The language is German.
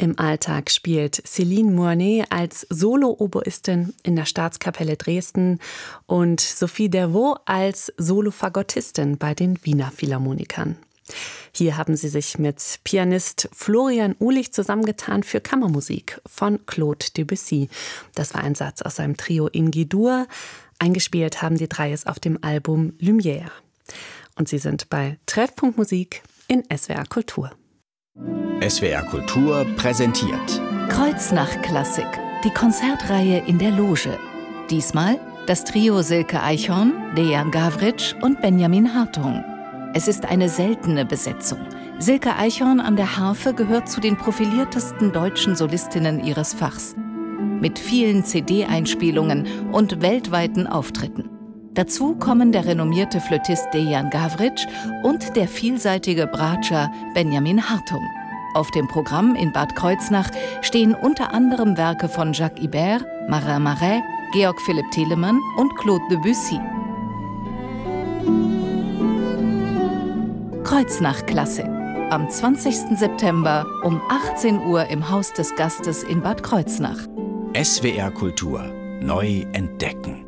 Im Alltag spielt Céline Moinet als Solo-Oboistin in der Staatskapelle Dresden und Sophie Dervaux als Solo-Fagottistin bei den Wiener Philharmonikern. Hier haben sie sich mit Pianist Florian Uhlich zusammengetan für Kammermusik von Claude Debussy. Das war ein Satz aus seinem Trio In G-Dur. Eingespielt haben die drei es auf dem Album Lumière. Und sie sind bei Treffpunkt Musik in SWR Kultur. SWR Kultur präsentiert Kreuznach-Klassik, die Konzertreihe in der Loge. Diesmal das Trio Silke Eichhorn, Dejan Gavric und Benjamin Hartung. Es ist eine seltene Besetzung. Silke Eichhorn an der Harfe gehört zu den profiliertesten deutschen Solistinnen ihres Fachs. Mit vielen CD-Einspielungen und weltweiten Auftritten. Dazu kommen der renommierte Flötist Dejan Gavric und der vielseitige Bratscher Benjamin Hartung. Auf dem Programm in Bad Kreuznach stehen unter anderem Werke von Jacques Ibert, Marin Marais, Georg Philipp Telemann und Claude Debussy. Kreuznach-Klassik. Am 20. September um 18 Uhr im Haus des Gastes in Bad Kreuznach. SWR Kultur neu entdecken.